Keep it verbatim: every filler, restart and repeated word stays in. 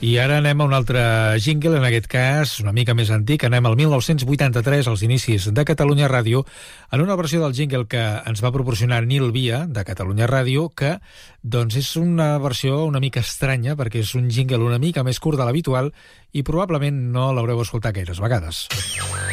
I ara anem a un altre jingle, en aquest cas una mica més antic. Anem al mil nou-cents vuitanta-tres, als inicis de Catalunya Ràdio, en una versió del jingle que ens va proporcionar Nil Via, de Catalunya Ràdio, que doncs és una versió una mica estranya, perquè és un jingle una mica més curt de l'habitual i probablement no l'haureu escoltat gaires vegades.